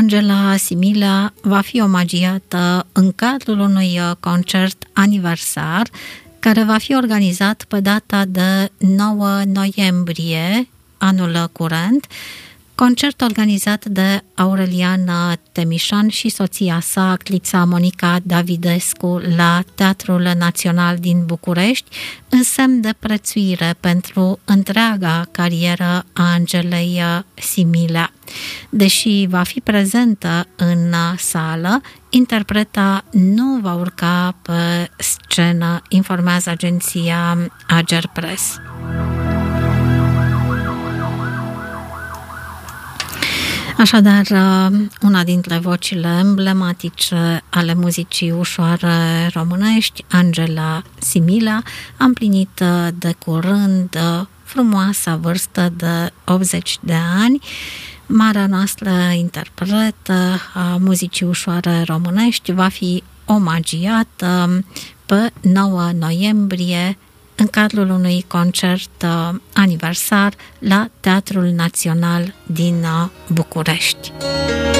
Angela Simila va fi omagiată în cadrul unui concert aniversar care va fi organizat pe data de 9 noiembrie anul curent, concert organizat de Aurelian Temișan și soția sa, actrița Monica Davidescu, la Teatrul Național din București, în semn de prețuire pentru întreaga carieră a Angelei Simila. Deși va fi prezentă în sală, interpreta nu va urca pe scenă, informează agenția Agerpress. Așadar, una dintre vocile emblematice ale muzicii ușoare românești, Angela Simila, a împlinit de curând frumoasa vârstă de 80 de ani. Marea noastră interpretă a muzicii ușoare românești va fi omagiată pe 9 noiembrie în cadrul unui concert aniversar la Teatrul Național din București.